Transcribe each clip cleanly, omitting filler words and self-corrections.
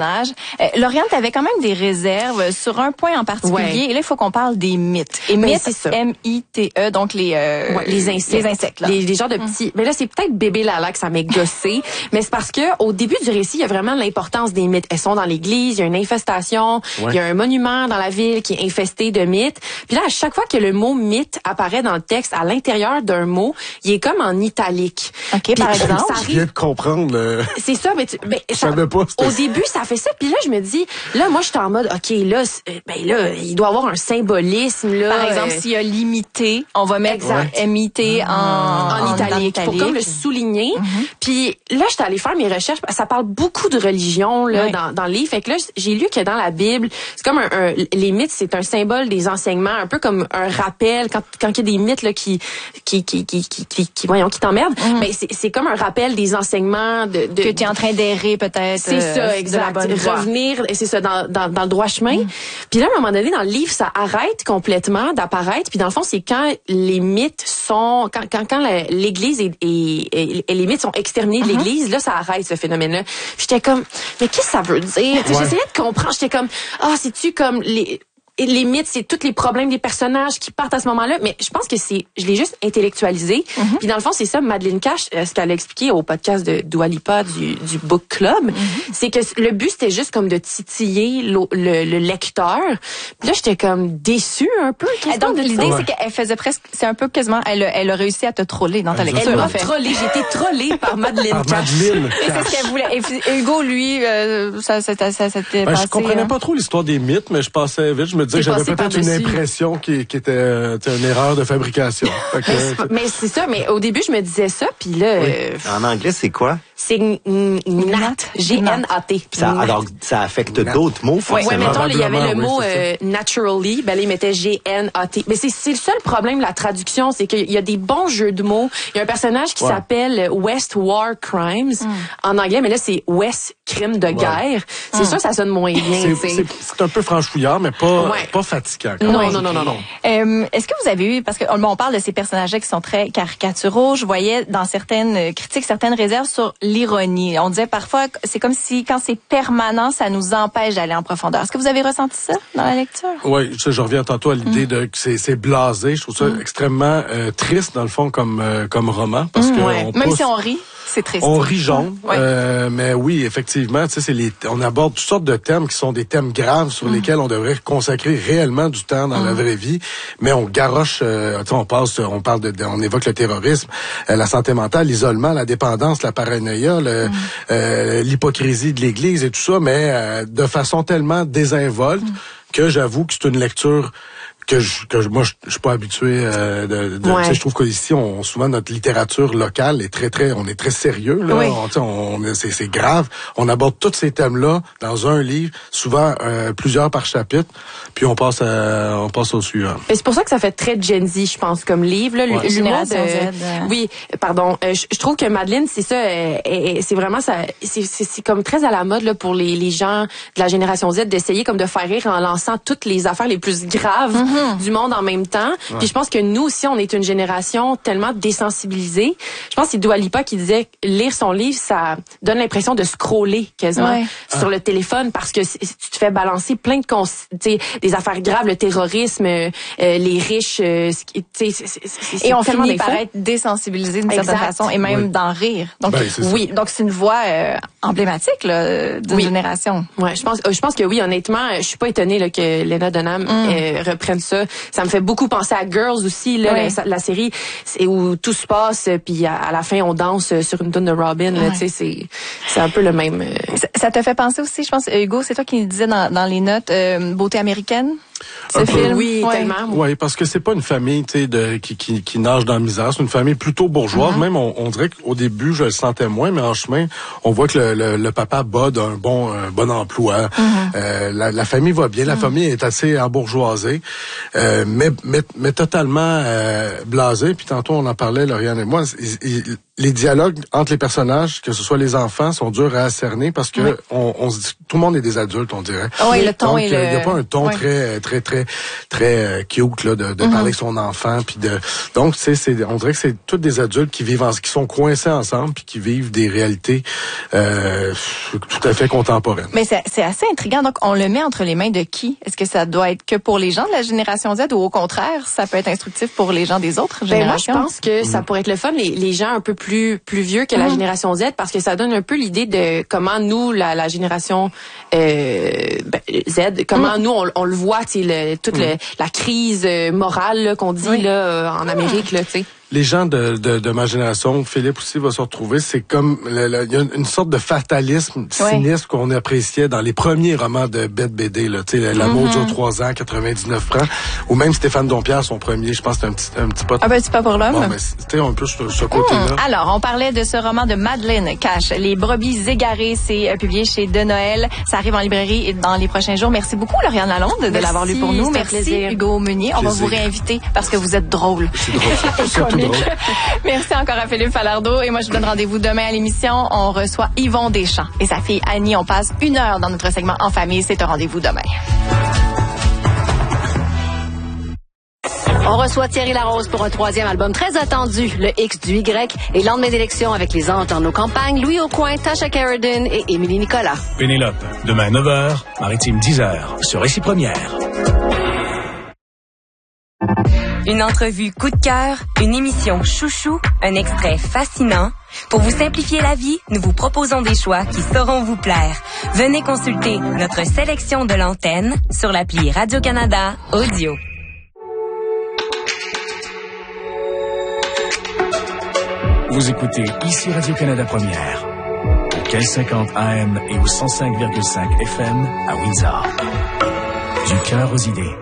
personnage. Lauriane, tu avais quand même des réserves sur un point en particulier. Et là, il faut qu'on parle des mythes. Et mythes, M-I-T-E, donc les insectes. Les insectes, là. Les genres de petits... Mais là, c'est peut-être bébé Lala que ça m'est gossé. Mais c'est parce que au début du récit, il y a vraiment l'importance des mythes. Elles sont dans l'église, il y a une infestation, il y a un monument dans la ville qui est infesté de mythes. Puis là, à chaque fois que le mot mythe apparaît dans le texte, à l'intérieur d'un mot, il est comme en italique. OK, puis, par exemple. Je viens de comprendre. C'est ça, mais je savais pas. Au début, ça fait ça. Puis là, je me dis, là, moi, je suis en mode, OK, là, il doit avoir un symbolisme, là. Par exemple, s'il y a limité, on va mettre M-I-T en italique. Pour comme le souligner. Puis là, j'étais allée faire mes recherches. Ça parle beaucoup de religion, là, dans le livre. Fait que là, j'ai lu que dans la Bible, c'est comme les mythes, c'est un symbole des enseignements, un peu comme un rappel quand il y a des mythes là qui t'emmerdent. Mais c'est comme un rappel des enseignements de que tu es en train d'errer peut-être. C'est ça, exact. Revenir, c'est ça, dans le droit chemin. Puis là, à un moment donné, dans le livre, ça arrête complètement d'apparaître. Puis dans le fond, c'est quand les mythes sont, quand l'Église et les mythes sont exterminés de l'Église, là, ça arrête ce phénomène-là. Puis j'étais comme, mais qu'est-ce que ça veut dire? J'essayais de comprendre. J'étais comme, c'est-tu comme les mythes, c'est tous les problèmes des personnages qui partent à ce moment-là. Mais je pense que je l'ai juste intellectualisé. Puis dans le fond, c'est ça, Madeleine Cash, ce qu'elle a expliqué au podcast de Dua Lipa du Book Club, c'est que le but, c'était juste comme de titiller le lecteur. Puis là, j'étais comme déçue un peu. Donc, l'idée, c'est qu'elle faisait presque, c'est un peu quasiment, elle a réussi à te troller dans ta lecture. Elle m'a trollée. J'ai été trollée par Madeleine Cash. Et c'est ce qu'elle voulait. Et Hugo, lui, ça s'était passé. Je comprenais pas trop l'histoire des mythes, mais je passais vite. Je me disais que j'avais peut-être une impression qui était une erreur de fabrication. Mais c'est ça, mais au début, je me disais ça, puis là... En anglais, c'est quoi? C'est Gnat, G-N-A-T. Alors, ça affecte d'autres mots, forcément. Ouais, mettons, il y avait le mot naturally, ben là, il mettait G-N-A-T. Mais c'est le seul problème de la traduction, c'est qu'il y a des bons jeux de mots. Il y a un personnage qui s'appelle West War Crimes en anglais, mais là, c'est West Crime de guerre. C'est sûr, ça sonne moins bien. C'est un peu franchouillard, mais pas fatigant. Non. Est-ce que vous avez eu, parce que on parle de ces personnages-là qui sont très caricaturaux, je voyais dans certaines critiques, certaines réserves sur l'ironie. On disait parfois, c'est comme si quand c'est permanent, ça nous empêche d'aller en profondeur. Est-ce que vous avez ressenti ça dans la lecture? Oui, je reviens tantôt à l'idée de que c'est blasé. Je trouve ça extrêmement triste, dans le fond, comme roman. Parce que même si on rit, c'est triste. On rit jaune, mais oui, effectivement, tu sais, on aborde toutes sortes de thèmes qui sont des thèmes graves sur lesquels on devrait consacrer réellement du temps dans la vraie vie, mais on garoche, on évoque le terrorisme, la santé mentale, l'isolement, la dépendance, la paranoïa, l'hypocrisie de l'Église et tout ça, mais de façon tellement désinvolte que j'avoue que c'est une lecture que moi je suis pas habitué je trouve qu'ici souvent notre littérature locale est on est très sérieux là, c'est grave, on aborde tous ces thèmes-là dans un livre, souvent plusieurs par chapitre, puis on passe au suivant. Et c'est pour ça que ça fait très Gen Z, je pense, comme livre là, Génération Z. Oui, pardon, je trouve que Madeleine, c'est ça, c'est vraiment ça, c'est comme très à la mode là pour les gens de la génération Z d'essayer comme de faire rire en lançant toutes les affaires les plus graves du monde en même temps. Puis je pense que nous aussi, on est une génération tellement désensibilisée. Je pense que c'est Dua Lipa qui disait lire son livre, ça donne l'impression de scroller quasiment sur le téléphone parce que tu te fais balancer plein de des affaires graves, le terrorisme, les riches, et on finit par être désensibilisé d'une certaine façon et même d'en rire. Donc donc c'est une voix emblématique là, d'une génération. Ouais, je pense que oui, honnêtement, je suis pas étonnée là, que Lena Dunham reprenne ça. Ça me fait beaucoup penser à Girls aussi, là, la série où tout se passe, puis à la fin on danse sur une tune de Robin. Là, c'est un peu le même. Ça te fait penser aussi, je pense, Hugo, c'est toi qui disais dans les notes Beauté américaine. Ce film. Oui, tellement. Oui, parce que c'est pas une famille, tu sais, qui nage dans la misère. C'est une famille plutôt bourgeoise. Même, on dirait qu'au début, je le sentais moins, mais en chemin, on voit que le papa bode un bon emploi. La famille va bien. La famille est assez embourgeoisée, mais totalement blasée. Puis tantôt, on en parlait, Lauriane et moi. les dialogues entre les personnages, que ce soit les enfants, sont durs à cerner parce que on se dit, tout le monde est des adultes, on dirait. Ah oui, le ton. Donc, il y a pas un ton très cute là de parler avec son enfant, puis donc on dirait que c'est tous des adultes qui vivent qui sont coincés ensemble puis qui vivent des réalités tout à fait contemporaines. Mais c'est assez intriguant. Donc on le met entre les mains de qui? Est-ce que ça doit être que pour les gens de la génération Z ou au contraire, ça peut être instructif pour les gens des autres générations? Moi, je pense que ça pourrait être le fun, les gens un peu plus vieux que la génération Z, parce que ça donne un peu l'idée de comment nous, la génération Z, comment nous, on le voit, toute la crise morale là, qu'on dit là, en Amérique, là, tu sais. Les gens de ma génération, Philippe aussi va se retrouver, c'est comme il y a une sorte de fatalisme, cynisme qu'on appréciait dans les premiers romans de Bette BD, là, tu sais, L'amour dure 3 ans, 99 francs, ou même Stéphane Dompierre, son premier, je pense que c'était un petit pas. Un petit pas pour l'homme. Bon, mais c'était un peu ce côté-là. Alors, on parlait de ce roman de Madeleine Cash, Les brebis égarées, c'est publié chez De Noël. Ça arrive en librairie dans les prochains jours. Merci beaucoup, Lauriane Lalonde, de l'avoir lu pour nous. Merci, Hugo Meunier. On va vous réinviter parce que vous êtes drôle. C'est drôle. Merci encore à Philippe Falardeau. Et moi, je vous donne rendez-vous demain à l'émission. On reçoit Yvon Deschamps et sa fille Annie. On passe 1 heure dans notre segment En famille. C'est un rendez-vous demain. On reçoit Thierry Larose pour un 3e album très attendu, le X du Y. Et lendemain d'élection avec les Antes dans nos campagnes, Louis Aucoin, Tasha Carradine et Émilie Nicolas. Pénélope, demain 9h, Maritime 10h, sur Récit Première. Une entrevue coup de cœur, une émission chouchou, un extrait fascinant. Pour vous simplifier la vie, nous vous proposons des choix qui sauront vous plaire. Venez consulter notre sélection de l'antenne sur l'appli Radio-Canada Audio. Vous écoutez ici Radio-Canada Première, au 1550 AM et au 105,5 FM à Windsor. Du cœur aux idées.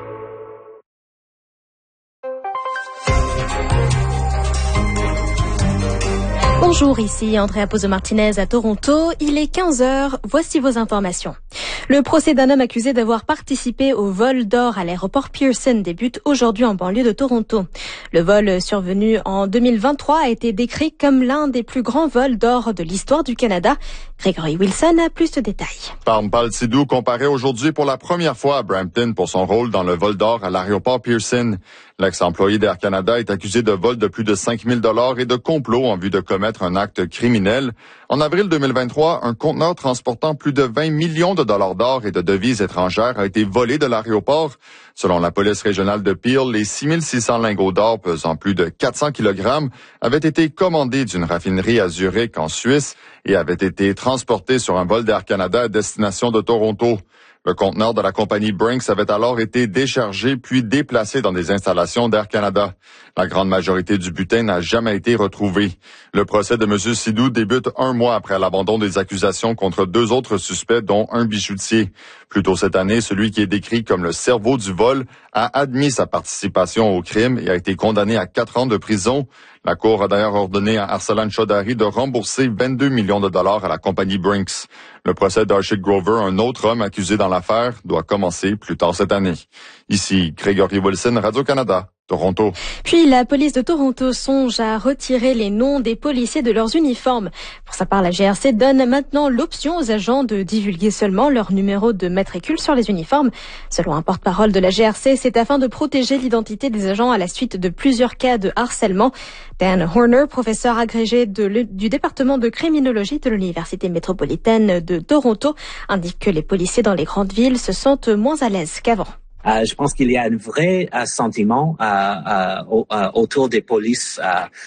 Bonjour, ici Andrea Pozo-Martinez à Toronto. Il est 15h. Voici vos informations. Le procès d'un homme accusé d'avoir participé au vol d'or à l'aéroport Pearson débute aujourd'hui en banlieue de Toronto. Le vol survenu en 2023 a été décrit comme l'un des plus grands vols d'or de l'histoire du Canada. Grégory Wilson a plus de détails. Parmpal Sidhu comparaît aujourd'hui pour la première fois à Brampton pour son rôle dans le vol d'or à l'aéroport Pearson. L'ex-employé d'Air Canada est accusé de vol de plus de 5 000 $ et de complot en vue de commettre un acte criminel. En avril 2023, un conteneur transportant plus de 20 millions de dollars d'or et de devises étrangères a été volé de l'aéroport. Selon la police régionale de Peel, les 6 600 lingots d'or pesant plus de 400 kg avaient été commandés d'une raffinerie à Zurich en Suisse et avaient été transportés sur un vol d'Air Canada à destination de Toronto. Le conteneur de la compagnie Brinks avait alors été déchargé puis déplacé dans des installations d'Air Canada. La grande majorité du butin n'a jamais été retrouvée. Le procès de M. Sidhu débute 1 mois après l'abandon des accusations contre 2 autres suspects, dont un bijoutier. Plus tôt cette année, celui qui est décrit comme le cerveau du vol a admis sa participation au crime et a été condamné à 4 ans de prison. La Cour a d'ailleurs ordonné à Arsalan Chaudhary de rembourser 22 millions de dollars à la compagnie Brinks. Le procès d'Archie Grover, un autre homme accusé dans l'affaire, doit commencer plus tard cette année. Ici, Grégory Wilson, Radio-Canada. Toronto. Puis la police de Toronto songe à retirer les noms des policiers de leurs uniformes. Pour sa part, la GRC donne maintenant l'option aux agents de divulguer seulement leur numéro de matricule sur les uniformes. Selon un porte-parole de la GRC, c'est afin de protéger l'identité des agents à la suite de plusieurs cas de harcèlement. Dan Horner, professeur agrégé du département de criminologie de l'Université métropolitaine de Toronto, indique que les policiers dans les grandes villes se sentent moins à l'aise qu'avant. Je pense qu'il y a un vrai sentiment autour des polices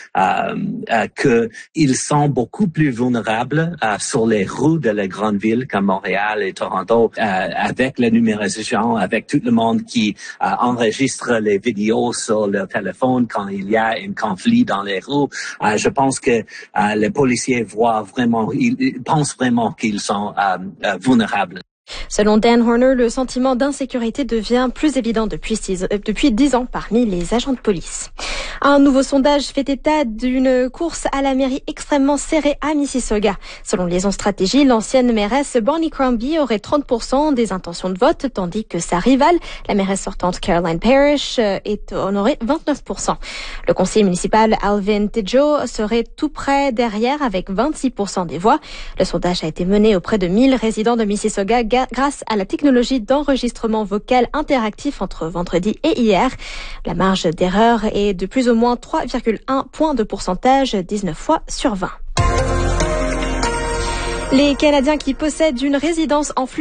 que ils sont beaucoup plus vulnérables sur les rues de les grandes villes comme Montréal et Toronto, avec la numérisation, avec tout le monde qui enregistre les vidéos sur leur téléphone quand il y a un conflit dans les rues. Je pense que les policiers ils pensent vraiment qu'ils sont vulnérables. Selon Dan Horner, le sentiment d'insécurité devient plus évident depuis 10 ans parmi les agents de police. Un nouveau sondage fait état d'une course à la mairie extrêmement serrée à Mississauga. Selon Liaison Stratégie, l'ancienne mairesse Bonnie Crombie aurait 30% des intentions de vote, tandis que sa rivale, la mairesse sortante Caroline Parrish, en aurait 29%. Le conseiller municipal Alvin Tidjo serait tout près derrière avec 26% des voix. Le sondage a été mené auprès de 1000 résidents de Mississauga grâce à la technologie d'enregistrement vocal interactif entre vendredi et hier. La marge d'erreur est de plus ou moins 3,1 points de pourcentage, 19 fois sur 20. Les Canadiens qui possèdent une résidence en Floride